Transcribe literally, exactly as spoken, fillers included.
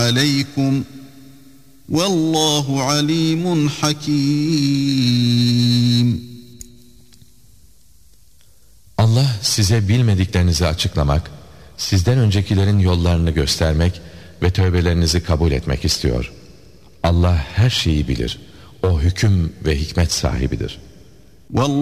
عليكم والله عليم حكيم. Allah size bilmediklerinizi açıklamak, sizden öncekilerin yollarını göstermek ve tövbelerinizi kabul etmek istiyor. Allah her şeyi bilir. O hüküm ve hikmet sahibidir.